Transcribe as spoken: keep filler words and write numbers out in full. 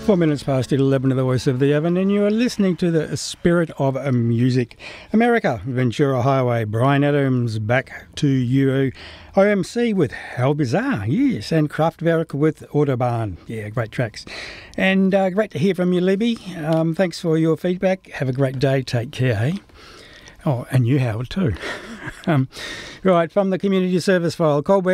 Four minutes past eleven of the Voice of the Evan, and you are listening to the Spirit of Music. America, Ventura Highway, Bryan Adams, Back to You, O M C with How Bizarre, yes, and Kraftwerk with Autobahn. Yeah, great tracks. And uh, great to hear from you, Libby. Um, thanks for your feedback. Have a great day. Take care, eh? Oh, and you, Howard, too. um, right, from the Community Service File, Colbert